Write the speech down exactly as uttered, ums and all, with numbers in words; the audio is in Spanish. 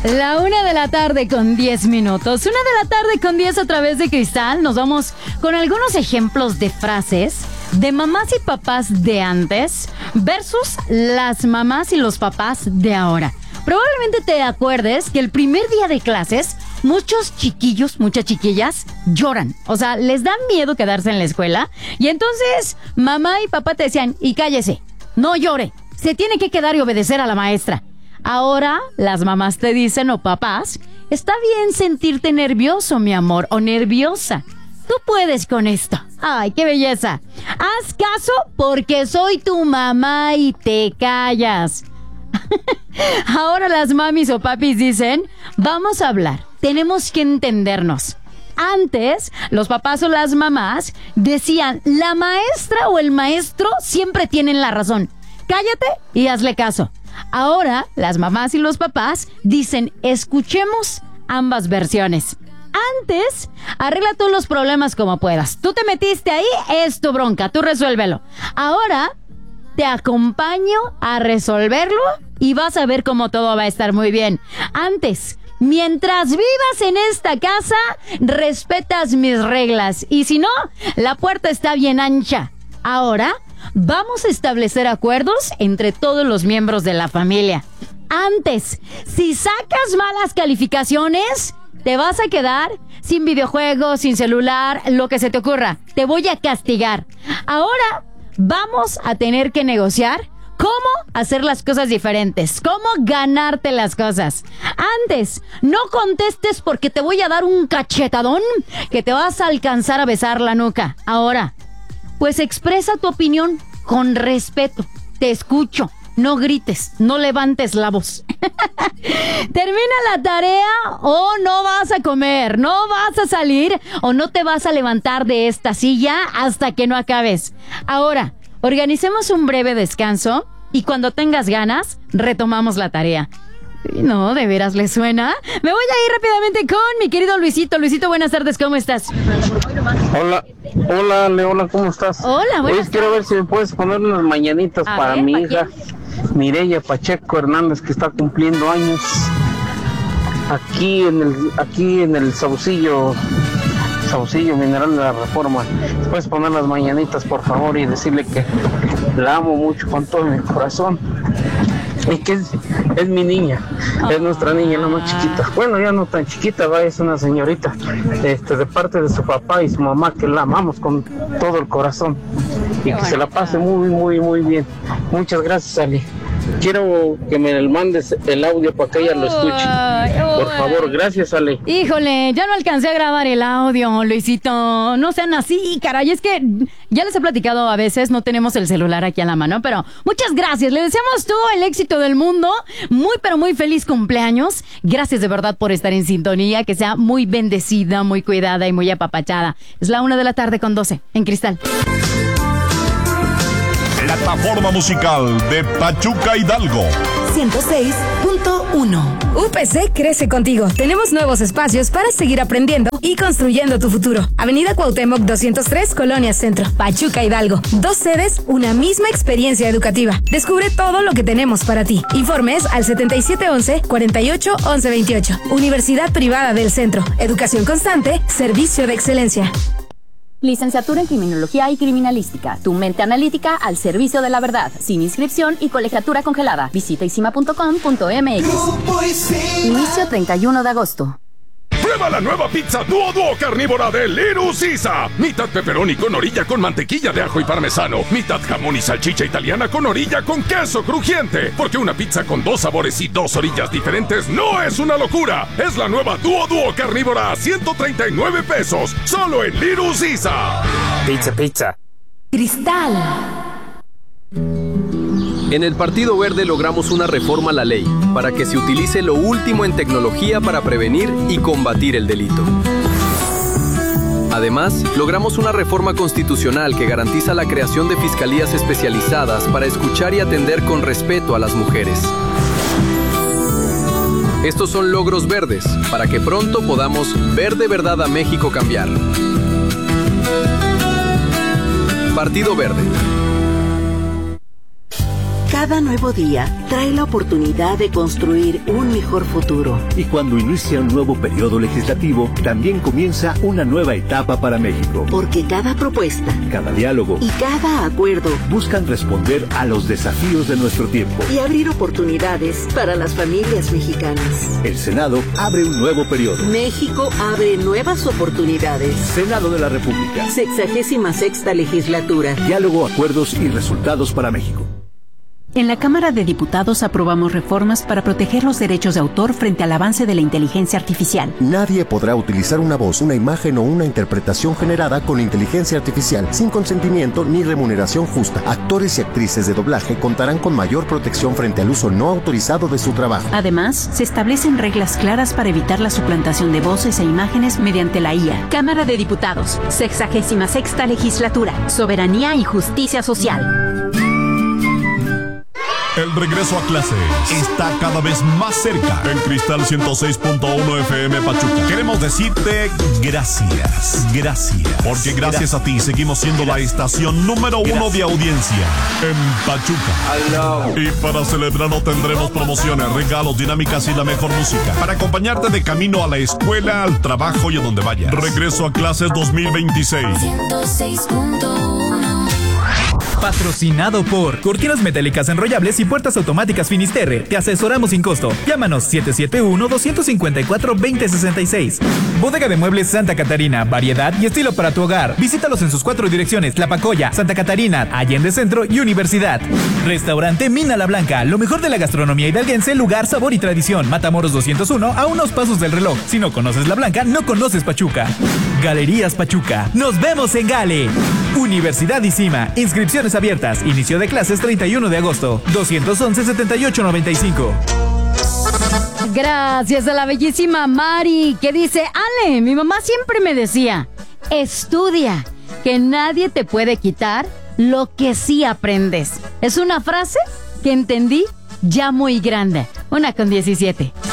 La una de la tarde con diez minutos. Una de la tarde con diez a través de Cristal. Nos vamos con algunos ejemplos de frases de mamás y papás de antes versus las mamás y los papás de ahora. Probablemente te acuerdes que el primer día de clases muchos chiquillos, muchas chiquillas lloran. O sea, les da miedo quedarse en la escuela. Y entonces mamá y papá te decían, y cállese, no llore, se tiene que quedar y obedecer a la maestra. Ahora las mamás te dicen, o papás, está bien sentirte nervioso, mi amor, o nerviosa. Tú puedes con esto. ¡Ay, qué belleza! Haz caso porque soy tu mamá y te callas. Ahora las mamis o papis dicen, vamos a hablar, tenemos que entendernos. Antes, los papás o las mamás decían, la maestra o el maestro siempre tienen la razón. Cállate y hazle caso. Ahora, las mamás y los papás dicen, escuchemos ambas versiones. Antes, arregla todos los problemas como puedas. Tú te metiste ahí, es tu bronca, tú resuélvelo. Ahora, te acompaño a resolverlo y vas a ver cómo todo va a estar muy bien. Antes, mientras vivas en esta casa, respetas mis reglas. Y si no, la puerta está bien ancha. Ahora, vamos a establecer acuerdos entre todos los miembros de la familia. Antes, si sacas malas calificaciones, te vas a quedar sin videojuegos, sin celular, lo que se te ocurra. Te voy a castigar. Ahora, vamos a tener que negociar cómo hacer las cosas diferentes, cómo ganarte las cosas. Antes, no contestes porque te voy a dar un cachetadón que te vas a alcanzar a besar la nuca. Ahora, pues expresa tu opinión con respeto. Te escucho. No grites, no levantes la voz. Termina la tarea o no vas a comer, no vas a salir o no te vas a levantar de esta silla hasta que no acabes. Ahora, organicemos un breve descanso y cuando tengas ganas, retomamos la tarea. No, ¿de veras le suena? Me voy a ir rápidamente con mi querido Luisito. Luisito, buenas tardes, ¿cómo estás? Hola, hola, Leona, ¿cómo estás? Hola, buenas tardes. Quiero ver si me puedes poner unas mañanitas a para ver, mi ¿para hija, quién? Mireya Pacheco Hernández, que está cumpliendo años. Aquí en el, aquí en el Saucillo, Saucillo Mineral de la Reforma. Puedes poner las mañanitas, por favor, y decirle que la amo mucho con todo mi corazón. Y que es, es mi niña, oh. Es nuestra niña, la más chiquita. Bueno, ya no tan chiquita, va, es una señorita, este, de parte de su papá y su mamá, que la amamos con todo el corazón. Y que se la pase muy, muy, muy bien. Muchas gracias, Ali. Quiero que me mandes el audio para que ella lo escuche. Oh, oh, por favor, gracias, Ale. Híjole, ya no alcancé a grabar el audio, Luisito. No sean así, caray. Es que ya les he platicado a veces, no tenemos el celular aquí a la mano, pero muchas gracias. Le deseamos todo el éxito del mundo. Muy, pero muy feliz cumpleaños. Gracias de verdad por estar en sintonía. Que sea muy bendecida, muy cuidada y muy apapachada. Es la una de la tarde con doce en Cristal. Plataforma musical de Pachuca Hidalgo. ciento seis punto uno. U P C crece contigo. Tenemos nuevos espacios para seguir aprendiendo y construyendo tu futuro. Avenida Cuauhtémoc doscientos tres, Colonia Centro, Pachuca Hidalgo. Dos sedes, una misma experiencia educativa. Descubre todo lo que tenemos para ti. Informes al setenta y siete once, cuarenta y ocho, once veintiocho. Universidad Privada del Centro. Educación constante, servicio de excelencia. Licenciatura en Criminología y Criminalística. Tu mente analítica al servicio de la verdad. Sin inscripción y colegiatura congelada. Visita isima punto com punto m x. Inicio treinta y uno de agosto. Prueba la nueva pizza Duo Duo carnívora de Little Caesar. Mitad pepperoni con orilla con mantequilla de ajo y parmesano. Mitad jamón y salchicha italiana con orilla con queso crujiente. Porque una pizza con dos sabores y dos orillas diferentes no es una locura. Es la nueva Duo Duo carnívora a ciento treinta y nueve pesos. Solo en Little Caesar. Pizza, pizza. Cristal. En el Partido Verde logramos una reforma a la ley para que se utilice lo último en tecnología para prevenir y combatir el delito. Además, logramos una reforma constitucional que garantiza la creación de fiscalías especializadas para escuchar y atender con respeto a las mujeres. Estos son logros verdes, para que pronto podamos ver de verdad a México cambiar. Partido Verde. Cada nuevo día trae la oportunidad de construir un mejor futuro. Y cuando inicia un nuevo periodo legislativo, también comienza una nueva etapa para México. Porque cada propuesta, cada diálogo y cada acuerdo buscan responder a los desafíos de nuestro tiempo y abrir oportunidades para las familias mexicanas. El Senado abre un nuevo periodo. México abre nuevas oportunidades. Senado de la República. Sexagésima sexta legislatura. Diálogo, acuerdos y resultados para México. En la Cámara de Diputados aprobamos reformas para proteger los derechos de autor frente al avance de la inteligencia artificial. Nadie podrá utilizar una voz, una imagen o una interpretación generada con inteligencia artificial sin consentimiento ni remuneración justa. Actores y actrices de doblaje contarán con mayor protección frente al uso no autorizado de su trabajo. Además, se establecen reglas claras para evitar la suplantación de voces e imágenes mediante la I A. Cámara de Diputados, sexagésima sexta legislatura, soberanía y justicia social. El regreso a clase está cada vez más cerca. En Cristal ciento seis punto uno F M Pachuca. Queremos decirte gracias. Gracias. Porque gracias, gracias a ti seguimos siendo gracias. La estación número gracias. uno de audiencia en Pachuca. Y para celebrarlo tendremos promociones, regalos, dinámicas y la mejor música. Para acompañarte de camino a la escuela, al trabajo y a donde vayas. Regreso a clases dos mil veintiséis. ciento seis punto uno. Patrocinado por Cortinas Metálicas Enrollables y Puertas Automáticas Finisterre. Te asesoramos sin costo. Llámanos siete siete uno, dos cinco cuatro, dos cero seis seis. Bodega de Muebles Santa Catarina. Variedad y estilo para tu hogar. Visítalos en sus cuatro direcciones: Tlapacoya, Santa Catarina, Allende Centro y Universidad. Restaurante Mina La Blanca. Lo mejor de la gastronomía hidalguense, lugar, sabor y tradición. Matamoros doscientos uno, a unos pasos del reloj. Si no conoces La Blanca, no conoces Pachuca. Galerías Pachuca. Nos vemos en Gale. Universidad ICIMA. Inscripciones abiertas. Inicio de clases treinta y uno de agosto. dos once, setenta y ocho noventa y cinco. Gracias a la bellísima Mari, que dice: Ale, mi mamá siempre me decía, estudia, que nadie te puede quitar lo que sí aprendes. Es una frase que entendí ya muy grande. Una con diecisiete.